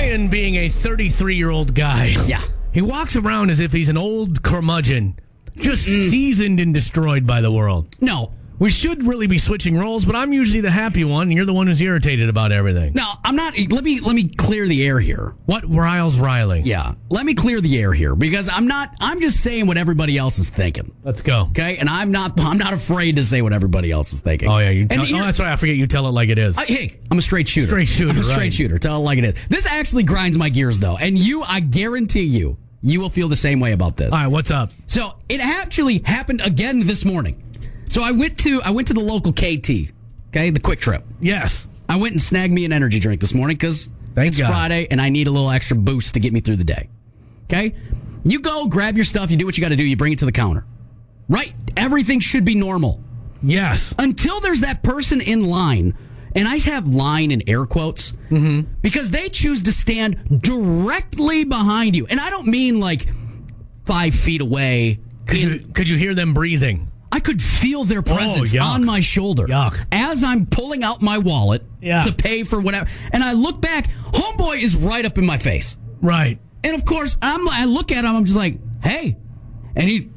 Brian, being a 33-year-old guy, Yeah. he walks around as if he's an old curmudgeon, just seasoned and destroyed by the world. No. We should really be switching roles, but I'm usually the happy one, and you're the one who's irritated about everything. No, I'm not. Let me clear the air here. What riles Riley? Yeah. Let me clear the air here because I'm just saying what everybody else is thinking. Let's go. Okay? And I'm not afraid to say what everybody else is thinking. Oh, yeah. And that's right. I forget you tell it like it is. Hey, I'm a straight shooter. Straight shooter, I'm a straight right. shooter. Tell it like it is. This actually grinds my gears, though. And I guarantee you will feel the same way about this. All right, what's up? So it actually happened again this morning. So I went to the local KT, okay, the Quick Trip. Yes. I went and snagged me an energy drink this morning because it's God. Friday and I need a little extra boost to get me through the day. Okay? You go, grab your stuff, you do what you got to do, you bring it to the counter. Right? Everything should be normal. Yes. Until there's that person in line, and I have line in air quotes, because they choose to stand directly behind you. And I don't mean like 5 feet away. Could you hear them breathing? I could feel their presence on my shoulder as I'm pulling out my wallet to pay for whatever. And I look back, homeboy is right up in my face. Right. And of course, I look at him, I'm just like, hey. And he...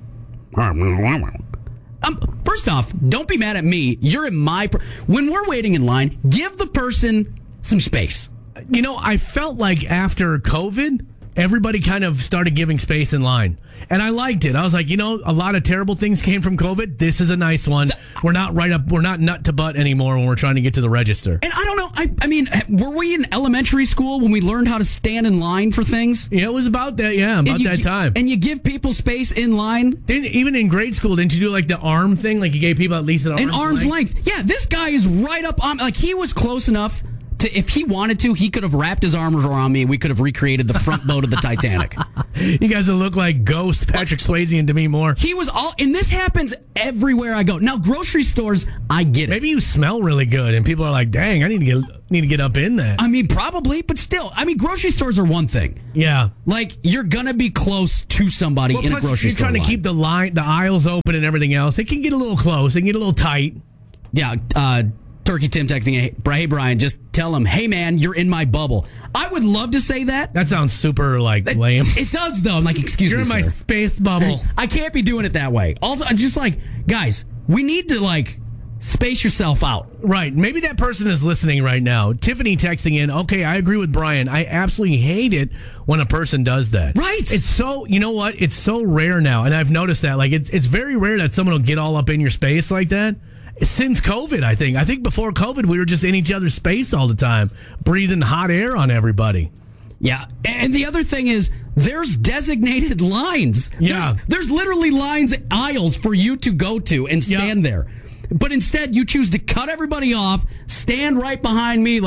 First off, don't be mad at me. You're in my... When we're waiting in line, give the person some space. You know, I felt like after COVID, everybody kind of started giving space in line. And I liked it. I was like, you know, a lot of terrible things came from COVID. This is a nice one. We're not nut to butt anymore when we're trying to get to the register. And I don't know. I mean, were we in elementary school when we learned how to stand in line for things? Yeah, it was about that. Yeah, about that time. And you give people space in line? Even in grade school, didn't you do like the arm thing? Like you gave people at least an arm's length. Yeah, this guy is right up on... Like, he was close enough... If he wanted to, he could have wrapped his arms around me. We could have recreated the front boat of the Titanic. You guys look like Ghost, Patrick Swayze, and Demi Moore. He was all, and this happens everywhere I go. Now, grocery stores, I get it. Maybe you smell really good, and people are like, "Dang, I need to get up in that." I mean, probably, but still, I mean, grocery stores are one thing. Yeah, like you're gonna be close to somebody in a grocery store. You're trying to keep the aisles open and everything else. It can get a little close. It can get a little tight. Yeah. Turkey Tim texting, hey, Brian, just tell him, hey, man, you're in my bubble. I would love to say that. That sounds super, lame. It does, though. I'm like, excuse me, you're in my space bubble. I can't be doing it that way. Also, just guys, we need to, space yourself out. Right. Maybe that person is listening right now. Tiffany texting in, okay, I agree with Brian. I absolutely hate it when a person does that. Right. It's so, you know what? It's so rare now, and I've noticed that. It's very rare that someone will get all up in your space like that. Since COVID, I think. I think before COVID, we were just in each other's space all the time, breathing hot air on everybody. Yeah. And the other thing is, there's designated lines. Yeah. There's literally aisles for you to go to and stand there. But instead, you choose to cut everybody off, stand right behind me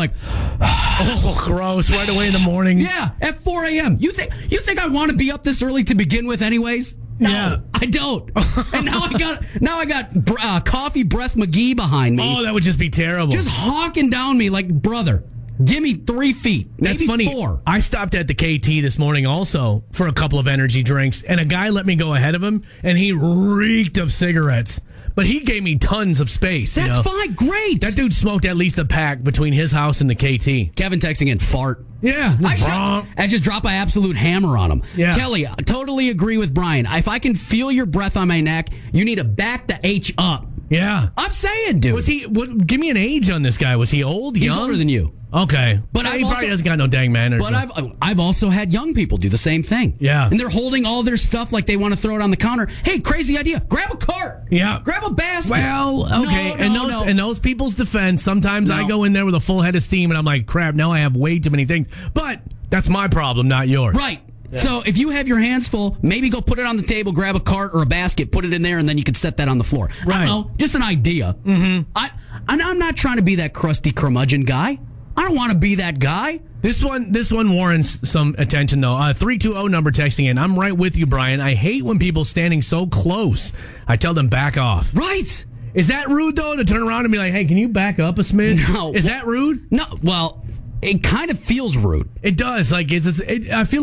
oh, gross, right away in the morning. Yeah, at 4 a.m. You think I want to be up this early to begin with anyways? No, yeah. I don't. And now I got Coffee Breath McGee behind me. Oh, that would just be terrible. Just hawking down me like, brother, give me 3 feet. Maybe That's funny. 4. I stopped at the KT this morning also for a couple of energy drinks, and a guy let me go ahead of him, and he reeked of cigarettes. But he gave me tons of space. That's fine. Great. That dude smoked at least a pack between his house and the KT. Kevin texting in fart. Yeah. I just drop an absolute hammer on him. Yeah. Kelly, I totally agree with Brian. If I can feel your breath on my neck, you need to back the H up. Yeah. I'm saying, dude. Give me an age on this guy. Was he old? He's young? older than you. Okay. But he probably hasn't got no dang manners. But I've also had young people do the same thing. Yeah. And they're holding all their stuff like they want to throw it on the counter. Hey, crazy idea. Grab a cart. Yeah. Grab a basket. Well, okay. In those people's defense, sometimes I go in there with a full head of steam and I'm like, crap, now I have way too many things. But that's my problem, not yours. Right. Yeah. So if you have your hands full, maybe go put it on the table, grab a cart or a basket, put it in there, and then you can set that on the floor. Right. I don't know, just an idea. Mm-hmm. I'm not trying to be that crusty curmudgeon guy. I don't want to be that guy. This one warrants some attention, though. 320 number texting in. I'm right with you, Brian. I hate when people standing so close. I tell them back off. Right. Is that rude, though, to turn around and be like, hey, can you back up a smidge? No. Is that rude? No. Well, it kind of feels rude. It does. I feel like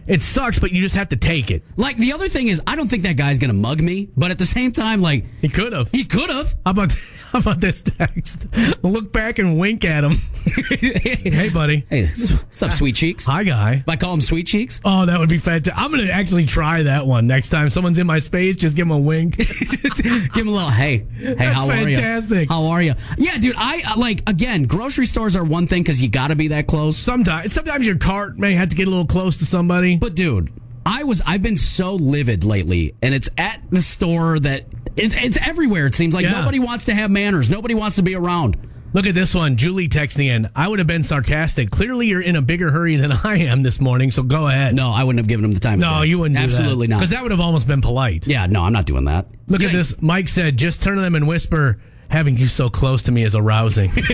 It sucks, but you just have to take it. Like, the other thing is, I don't think that guy's going to mug me, but at the same time, like... He could have. He could have. How about this text? Look back and wink at him. Hey, buddy. Hey, what's up, Sweet Cheeks? Hi, guy. If I call him Sweet Cheeks? Oh, that would be fantastic. I'm going to actually try that one next time. Someone's in my space, just give him a wink. Give him a little, hey, how are you? Fantastic. How are you? Yeah, dude, again, grocery stores are one thing because you got to be that close. Sometimes your cart may have to get a little close to somebody. But, dude, I've been so livid lately, and it's at the store that it's everywhere. It seems like nobody wants to have manners. Nobody wants to be around. Look at this one. Julie texting in. I would have been sarcastic. Clearly, you're in a bigger hurry than I am this morning, so go ahead. No, I wouldn't have given him the time. No, you wouldn't do that. Absolutely not. Because that would have almost been polite. Yeah, no, I'm not doing that. Look at this. Mike said, just turn to them and whisper, having you so close to me is arousing. I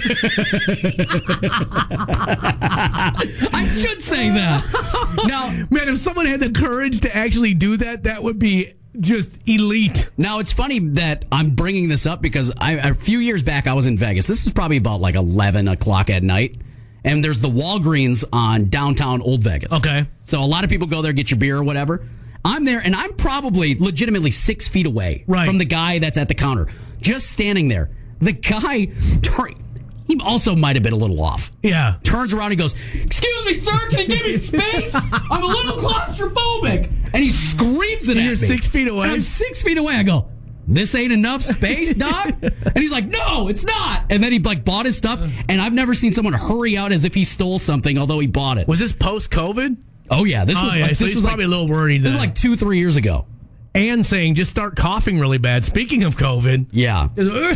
should say that. Now, man, if someone had the courage to actually do that, that would be just elite. Now, it's funny that I'm bringing this up because a few years back, I was in Vegas. This is probably about like 11 o'clock at night. And there's the Walgreens on downtown Old Vegas. Okay. So a lot of people go there, get your beer or whatever. I'm there, and I'm probably legitimately 6 feet away from the guy that's at the counter. Just standing there. The guy, he also might have been a little off. Yeah. Turns around and goes, "Excuse me, sir, can you give me space? I'm a little claustrophobic." And he screams it at me. You're 6 feet away? And I'm 6 feet away. I go, "This ain't enough space, dog?" And he's like, "No, it's not." And then he bought his stuff, and I've never seen someone hurry out as if he stole something, although he bought it. Was this post-COVID? Oh, yeah. This was probably a little worried. This was like 2-3 years ago. And saying, just start coughing really bad. Speaking of COVID. Yeah.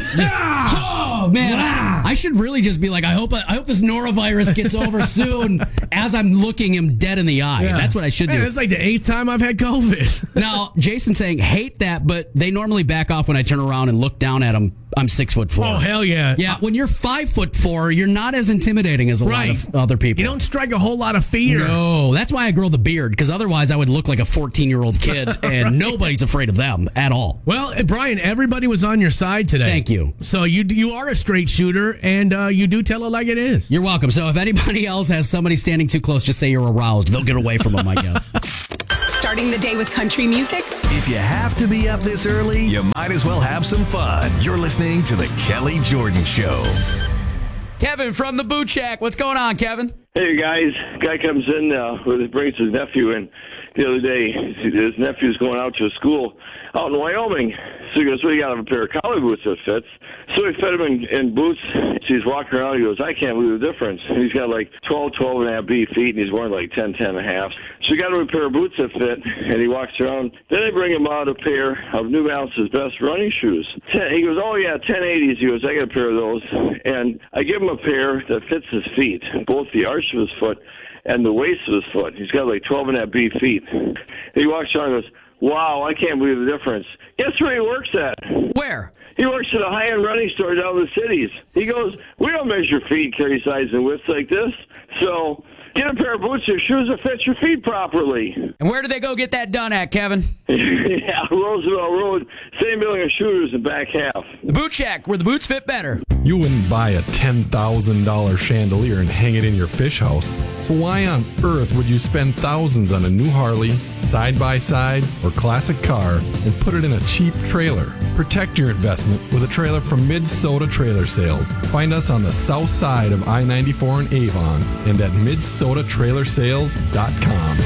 Oh, man. I should really just be like, I hope this norovirus gets over soon as I'm looking him dead in the eye. Yeah. That's what I should do. It's like the 8th time I've had COVID. Now, Jason saying, hate that, but they normally back off when I turn around and look down at them. I'm 6'4". Oh, hell yeah. Yeah, when you're 5'4", you're not as intimidating as a lot of other people. You don't strike a whole lot of fear. No, that's why I grow the beard, because otherwise I would look like a 14-year-old kid, and nobody's afraid of them at all. Well, Brian, everybody was on your side today. Thank you. So you are a straight shooter, and you do tell it like it is. You're welcome. So if anybody else has somebody standing too close, just say you're aroused. They'll get away from them, I guess. Starting the day with country music? If you have to be up this early, you might as well have some fun. You're listening to The Kelly Jordan Show. Kevin from the Boot Shack. What's going on, Kevin? Hey, guys. Guy comes in brings his nephew in the other day. His nephew's going out to a school out in Wyoming. So he goes, well, you got to have a pair of collar boots that fits. So he fed him in boots. So he's walking around. He goes, I can't believe the difference. And he's got like 12 and a half B feet, and he's wearing like 10 and a half. So he got him a pair of boots that fit, and he walks around. Then they bring him out a pair of New Balance's best running shoes. He goes, oh, yeah, 1080s. He goes, I got a pair of those. And I give him a pair that fits his feet, both the arch of his foot and the waist of his foot. He's got like 12 and a half B feet. He walks around and goes, wow, I can't believe the difference. Guess where he works at? Where? He works at a high-end running store down in the cities. He goes, we don't measure feet, carry size, and widths like this. So get a pair of boots or shoes that fit your feet properly. And where do they go get that done at, Kevin? Yeah, Roosevelt Road, same building of Shooters in back half. The Boot Shack, where the boots fit better. You wouldn't buy a $10,000 chandelier and hang it in your fish house. So why on earth would you spend thousands on a new Harley, side-by-side, or classic car and put it in a cheap trailer? Protect your investment with a trailer from Mid-Sota Trailer Sales. Find us on the south side of I-94 in Avon and at MidsotaTrailersales.com.